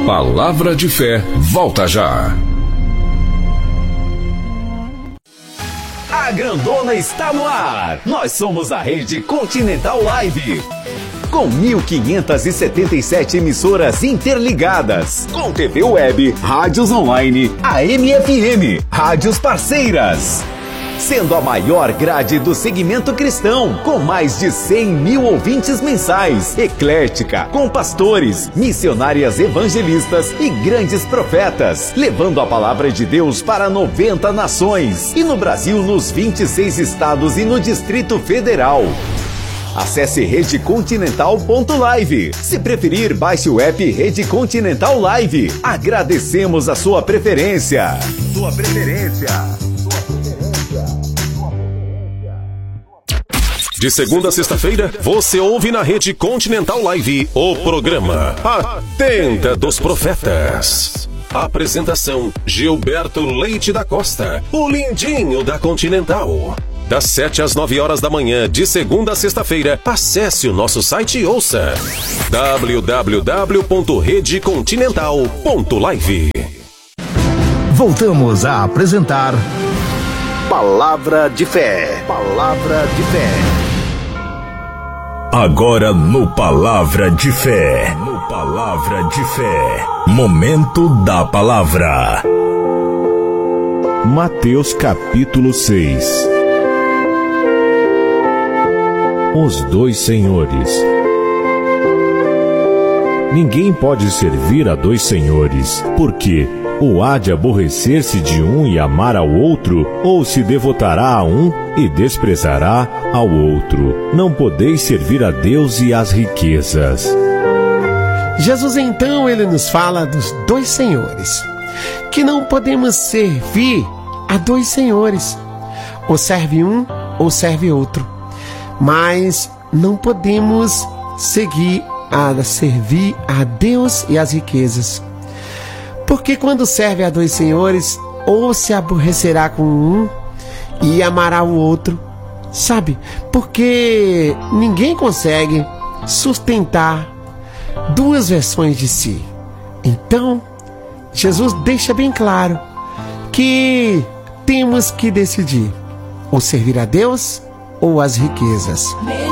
Palavra de Fé, volta já. A Grandona está no ar. Nós somos a Rede Continental Live. Com 1.577 emissoras interligadas. Com TV web, rádios online, AM e FM, rádios parceiras. Sendo a maior grade do segmento cristão, com mais de 100 mil ouvintes mensais, eclética, com pastores, missionárias evangelistas e grandes profetas, levando a palavra de Deus para 90 nações, e no Brasil nos 26 estados e no Distrito Federal. Acesse redecontinental.live. Se preferir, baixe o app Rede Continental Live. Agradecemos a sua preferência. De segunda a sexta-feira, você ouve na Rede Continental Live o programa A Tenda dos Profetas. Apresentação: Gilberto Leite da Costa, o lindinho da Continental. Das 7 às 9 horas da manhã, de segunda a sexta-feira, acesse o nosso site e ouça www.redecontinental.live. Voltamos a apresentar Palavra de Fé. Palavra de Fé. Agora no Palavra de Fé. No Palavra de Fé. Momento da Palavra. Mateus capítulo 6. Os dois senhores. Ninguém pode servir a dois senhores, porque ou há de aborrecer-se de um e amar ao outro, ou se devotará a um e desprezará ao outro. Não podeis servir a Deus e às riquezas. Jesus então, ele nos fala dos dois senhores, que não podemos servir a dois senhores, ou serve um ou serve outro, mas não podemos servir a Deus e às riquezas. Porque quando serve a dois senhores, ou se aborrecerá com um e amará o outro, sabe? Porque ninguém consegue sustentar duas versões de si. Então, Jesus deixa bem claro que temos que decidir ou servir a Deus ou às riquezas.